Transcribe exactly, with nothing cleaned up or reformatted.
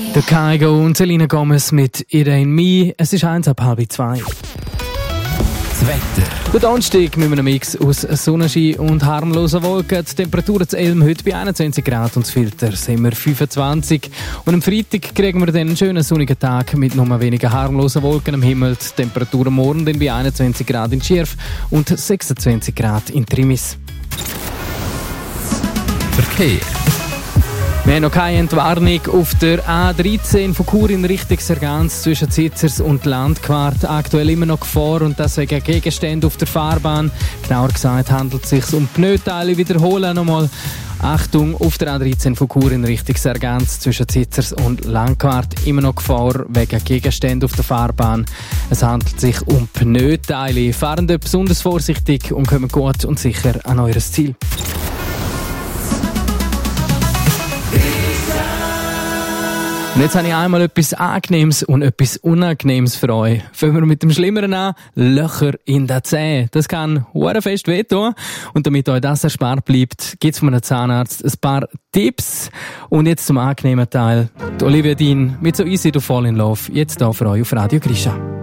Der Kaigo und Selena Gomez mit It Ain't Me. Es ist eins ab halb zwei. Das Wetter. Der Donnerstag mit einem Mix aus Sonnenschein und harmlosen Wolken. Die Temperatur zu Elm heute bei einundzwanzig Grad und das Filter sind wir fünfundzwanzig. Und am Freitag kriegen wir dann einen schönen sonnigen Tag mit nur weniger harmlosen Wolken am Himmel. Die Temperatur morgen dann bei einundzwanzig Grad in Schirf und sechsundzwanzig Grad in Trimis. Verkehr. Wir haben noch keine Entwarnung auf der A dreizehn von Chur in Richtung Sargans zwischen Zitzers und Landquart. Aktuell immer noch Gefahr und deswegen Gegenstände auf der Fahrbahn. Genauer gesagt handelt es sich um Pneuteile. Wiederholen nochmal. Achtung, auf der A dreizehn von Chur in Richtung Sargans zwischen Zitzers und Landquart. Immer noch Gefahr wegen Gegenstände auf der Fahrbahn. Es handelt sich um Pneuteile. Fahrende besonders vorsichtig und kommen gut und sicher an eures Ziel. Und jetzt habe ich einmal etwas Angenehmes und etwas Unangenehmes für euch. Fangen wir mit dem Schlimmeren an. Löcher in den Zähnen. Das kann verdammt fest wehtun. Und damit euch das erspart bleibt, gibt es von einem Zahnarzt ein paar Tipps. Und jetzt zum angenehmen Teil. Die Olivia Dean mit «So easy to fall in love». Jetzt hier für euch auf Radio Grisha.